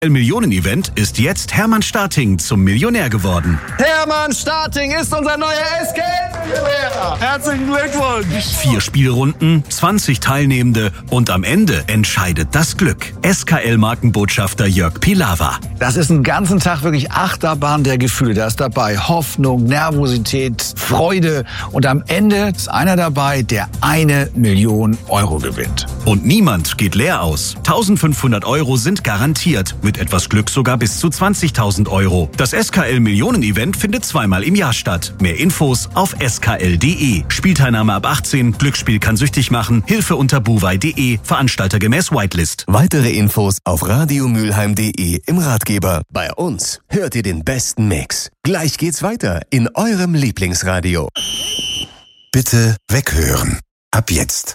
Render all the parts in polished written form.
Millionen-Event ist jetzt Hermann Starting zum Millionär geworden. Hermann Starting ist unser neuer SKL-Millionär. Herzlichen Glückwunsch. 4 Spielrunden, 20 Teilnehmende und am Ende entscheidet das Glück. SKL-Markenbotschafter Jörg Pilawa. Das ist einen ganzen Tag wirklich Achterbahn der Gefühle. Da ist dabei Hoffnung, Nervosität, Freude und am Ende ist einer dabei, der 1 Million Euro gewinnt. Und niemand geht leer aus. 1.500 Euro sind garantiert. Mit etwas Glück sogar bis zu 20.000 Euro. Das SKL-Millionen-Event findet zweimal im Jahr statt. Mehr Infos auf skl.de. Spielteilnahme ab 18. Glücksspiel kann süchtig machen. Hilfe unter buwei.de. Veranstalter gemäß Whitelist. Weitere Infos auf radiomülheim.de im Ratgeber. Bei uns hört ihr den besten Mix. Gleich geht's weiter in eurem Lieblingsradio. Bitte weghören. Ab jetzt.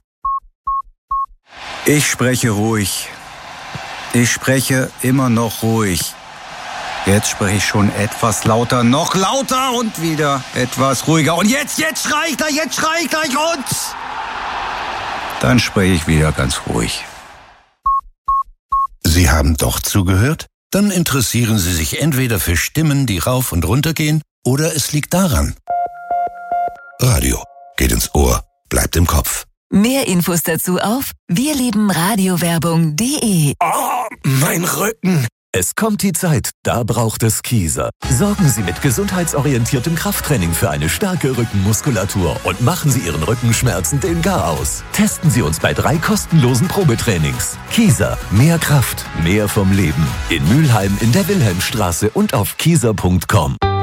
Ich spreche ruhig. Ich spreche immer noch ruhig. Jetzt spreche ich schon etwas lauter, noch lauter und wieder etwas ruhiger. Und jetzt schrei ich gleich und dann spreche ich wieder ganz ruhig. Sie haben doch zugehört? Dann interessieren Sie sich entweder für Stimmen, die rauf und runter gehen, oder es liegt daran. Radio geht ins Ohr, bleibt im Kopf. Mehr Infos dazu auf wirliebenradiowerbung.de. Oh, mein Rücken. Es kommt die Zeit, da braucht es Kieser. Sorgen Sie mit gesundheitsorientiertem Krafttraining für eine starke Rückenmuskulatur und machen Sie Ihren Rückenschmerzen den Garaus. Testen Sie uns bei 3 kostenlosen Probetrainings. Kieser, mehr Kraft, mehr vom Leben. In Mülheim in der Wilhelmstraße und auf kieser.com.